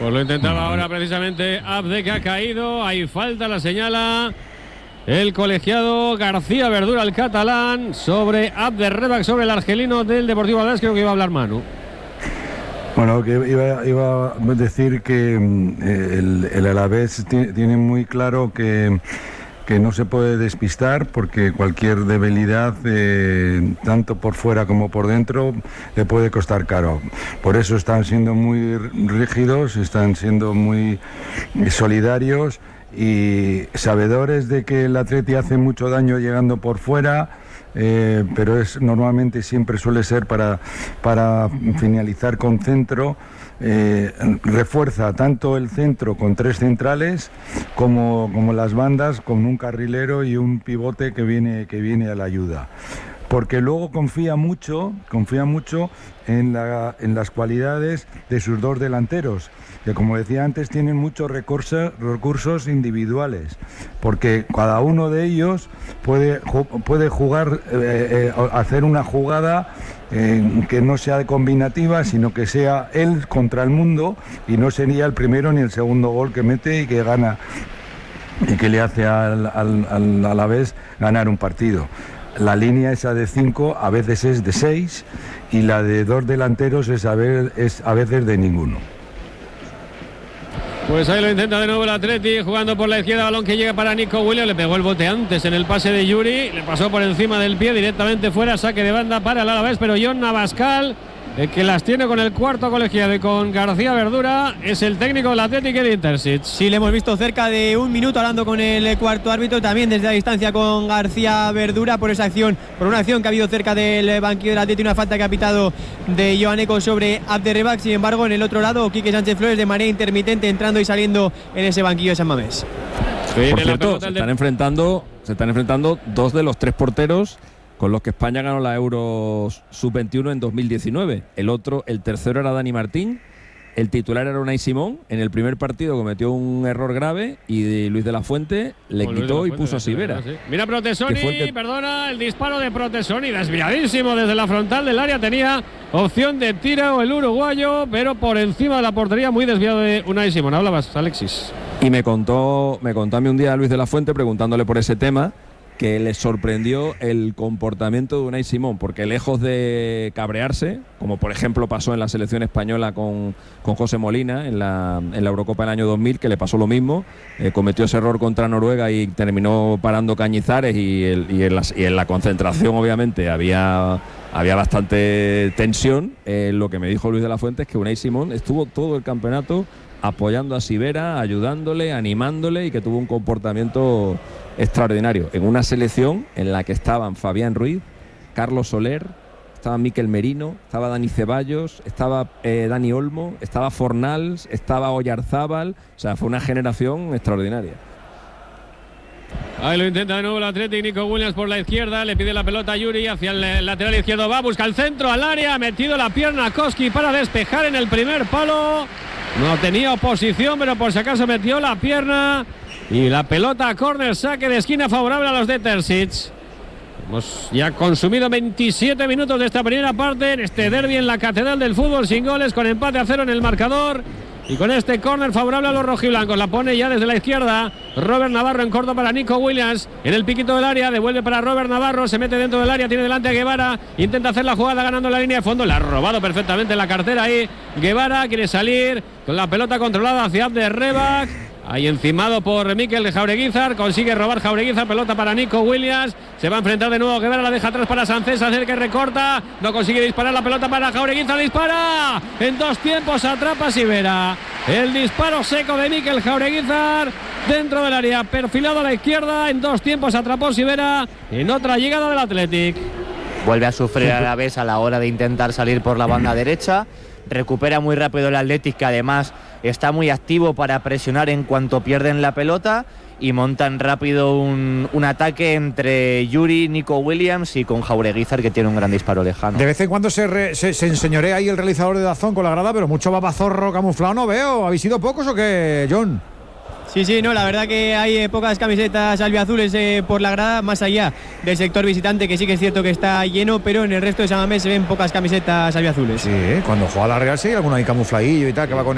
Pues lo intentaba ahora precisamente Abde, que ha caído. Ahí falta, la señala el colegiado García Verdura, el catalán, sobre Abde Rebac, sobre el argelino del Deportivo Alavés. Creo que iba a hablar Manu. Bueno, que iba a decir que el Alavés tiene muy claro que no se puede despistar, porque cualquier debilidad, tanto por fuera como por dentro, le puede costar caro. Por eso están siendo muy rígidos, están siendo muy solidarios y sabedores de que el Atleti hace mucho daño llegando por fuera. Pero normalmente siempre suele ser para finalizar con centro. Refuerza tanto el centro con 3 centrales como las bandas con un carrilero y un pivote que viene a la ayuda. Porque luego confía mucho en las cualidades de sus 2 delanteros, que, como decía antes, tienen muchos recursos individuales, porque cada uno de ellos puede jugar, hacer una jugada que no sea combinativa, sino que sea él contra el mundo, y no sería el primero ni el segundo gol que mete y que gana, y que le hace al Alavés ganar un partido. La línea esa de 5 a veces es de 6 y la de 2 delanteros es a veces de ninguno. Pues ahí lo intenta de nuevo el Atleti, jugando por la izquierda, balón que llega para Nico Williams. Le pegó el bote antes en el pase de Yuri, le pasó por encima del pie directamente fuera, saque de banda para el Alavés, pero John Navascal, el que las tiene con el cuarto colegiado y con García Verdura, es el técnico del Athletic, el Intersit. Sí, le hemos visto cerca de un minuto hablando con el cuarto árbitro, también desde la distancia con García Verdura, por esa acción, por una acción que ha habido cerca del banquillo del Athletic, una falta que ha pitado de Joan Eco sobre Abde Rebac. Sin embargo, en el otro lado, Quique Sánchez Flores de manera intermitente entrando y saliendo en ese banquillo de San Mamés. Por cierto, se están enfrentando 2 de los 3 porteros con los que España ganó la Euro Sub-21 en 2019. El tercero era Dani Martín, el titular era Unai Simón. En el primer partido cometió un error grave y Luis de la Fuente le quitó y puso a Sivera. Sí. Mira Protesoni, perdona, el disparo de Protesoni, desviadísimo desde la frontal del área. Tenía opción de tiro el uruguayo, pero por encima de la portería, muy desviado de Unai Simón. Hablabas, Alexis. Y me contó a mí un día Luis de la Fuente, preguntándole por ese tema, que le sorprendió el comportamiento de Unai Simón, porque lejos de cabrearse, como por ejemplo pasó en la selección española con José Molina en la Eurocopa del año 2000, que le pasó lo mismo, cometió ese error contra Noruega y terminó parando Cañizares, y en la concentración obviamente había bastante tensión. Lo que me dijo Luis de la Fuente es que Unai Simón estuvo todo el campeonato apoyando a Sivera, ayudándole, animándole, y que tuvo un comportamiento extraordinario en una selección en la que estaban Fabián Ruiz, Carlos Soler, estaba Mikel Merino, estaba Dani Ceballos, estaba Dani Olmo, estaba Fornals, estaba Oyarzábal. O sea, fue una generación extraordinaria. Ahí lo intenta de nuevo el Athletic, Nico Williams por la izquierda, le pide la pelota a Yuri hacia el lateral izquierdo, va, busca el centro al área, ha metido la pierna a Koski para despejar en el primer palo. No tenía oposición, pero por si acaso metió la pierna. Y la pelota a córner, saque de esquina favorable a los de Terzic. Hemos ya consumido 27 minutos de esta primera parte en este derbi en la Catedral del Fútbol, sin goles, con empate a 0 en el marcador. Y con este córner favorable a los rojiblancos, la pone ya desde la izquierda Robert Navarro en corto para Nico Williams, en el piquito del área, devuelve para Robert Navarro, se mete dentro del área, tiene delante a Guevara, intenta hacer la jugada ganando la línea de fondo, le ha robado perfectamente la cartera ahí Guevara, quiere salir con la pelota controlada hacia Abde Rebac. Ahí encimado por Mikel Jaureguizar, consigue robar Jaureguizar, pelota para Nico Williams, se va a enfrentar de nuevo Guevara, la deja atrás para Sánchez, Sánchez que recorta, no consigue disparar, la pelota para Jaureguizar, dispara, en 2 tiempos atrapa Sivera, el disparo seco de Mikel Jaureguizar dentro del área, perfilado a la izquierda, en 2 tiempos atrapó Sivera en otra llegada del Athletic. Vuelve a sufrir a la vez a la hora de intentar salir por la banda derecha, recupera muy rápido el Athletic, que además está muy activo para presionar en cuanto pierden la pelota, y montan rápido un ataque entre Yuri, Nico Williams y con Jaureguizar, que tiene un gran disparo lejano. De vez en cuando se enseñorea ahí el realizador de Dazón con la grada, pero mucho babazorro camuflado no veo. ¿Habéis sido pocos o qué, John? Sí, no, la verdad que hay pocas camisetas albiazules por la grada, más allá del sector visitante, que sí que es cierto que está lleno, pero en el resto de San Mamés se ven pocas camisetas albiazules. Sí, cuando juega la Real sí hay alguna ahí camufladillo y tal, que va con